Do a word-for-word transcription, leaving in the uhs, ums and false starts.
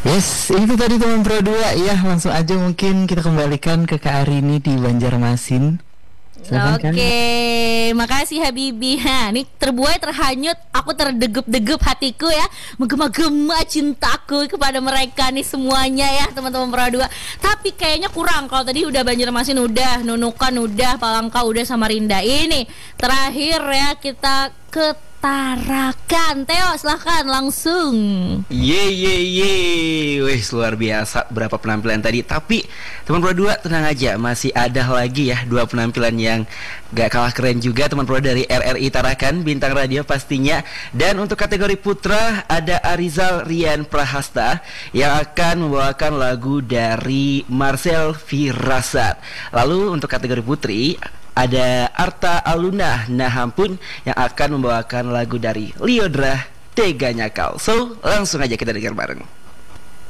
Yes, itu tadi teman Pro dua ya. Langsung aja mungkin kita kembalikan ke Kak Arini di Banjarmasin. Silakan, Kak. Oke, makasih Habibi. Ha, nih terbuai terhanyut, aku terdegup-degup hatiku ya, menggema-gema cintaku kepada mereka nih semuanya ya teman-teman Pro dua. Tapi kayaknya kurang kalau tadi udah Banjarmasin udah, Nunukan udah, Palangka udah, Samarinda. Ini terakhir ya kita ke Tarakan. Theo silahkan langsung. Ye ye ye, wih luar biasa berapa penampilan tadi. Tapi teman Pro dua tenang aja, masih ada lagi ya dua penampilan yang gak kalah keren juga teman Pro dari R R I Tarakan, bintang radio pastinya. Dan untuk kategori putra ada Arizal Rian Prahasta yang akan membawakan lagu dari Marcel Firasat. Lalu untuk kategori putri ada Arta Aluna Nahampun yang akan membawakan lagu dari Liodra Teganya Kau. So langsung aja kita dengar bareng.